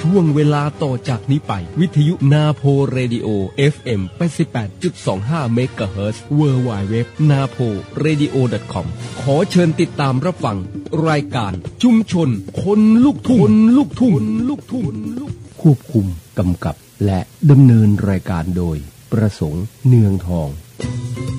ช่วงเวลาต่อจากนี้ไปวิทยุนาโพเรดิโอ FM 88.25 เมกะเฮิรตซ์ www.naporadio.com ขอเชิญติดตามรับฟังรายการชุมชนคนลูกทุ่งควบคุมกำกับและดำเนินรายการโดยประสงค์เนืองทอง